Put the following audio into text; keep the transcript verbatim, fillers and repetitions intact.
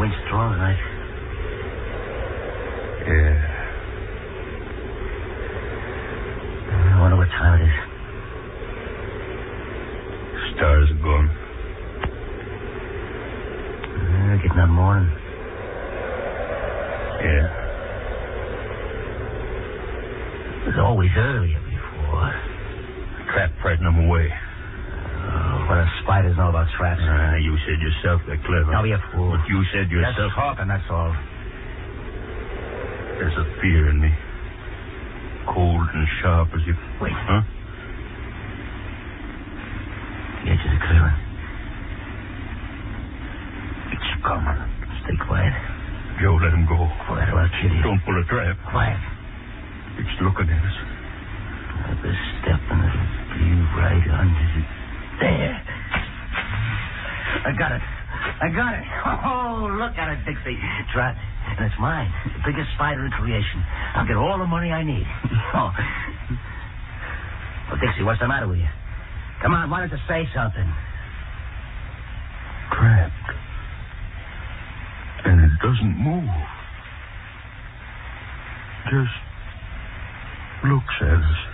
wind's strong tonight. Yeah. I wonder what time it is. Stars are gone. Uh, getting up morning. Yeah. It was always earlier before. Trap frightened them away. Oh, what do spiders know about traps? Uh, you said yourself they're clever. Don't be a fool. But you said yourself... Just talking, that's all. There's a fear in me. Cold and sharp as if... Wait. Huh? The edge of the clearing. It's coming. Stay quiet. Joe, let him go. Quiet or I'll kill you. Don't pull a trap. Quiet. It's looking at us. Another step and it'll be right under the... There. I got it. I got it. Oh, look at it, Dixie. Trap. And it's mine. The biggest spider in creation. I'll get all the money I need. Oh. Well, Dixie, what's the matter with you? Come on, why don't you say something? Trapped. And it doesn't move. Just looks at us.